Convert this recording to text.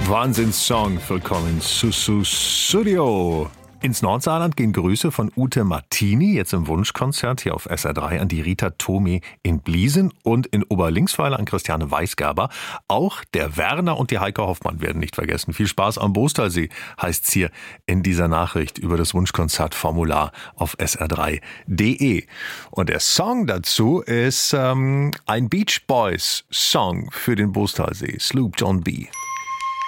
Wahnsinnssong für Colin Sussudio. Ins Nordsaarland gehen Grüße von Ute Martini, jetzt im Wunschkonzert hier auf SR3 an die Rita Tome in Bliesen und in Oberlinksweiler an Christiane Weisgerber. Auch der Werner und die Heike Hoffmann werden nicht vergessen. Viel Spaß am Bostalsee heißt's hier in dieser Nachricht über das Wunschkonzertformular auf sr3.de. Und der Song dazu ist ein Beach Boys Song für den Bostalsee, Sloop John B.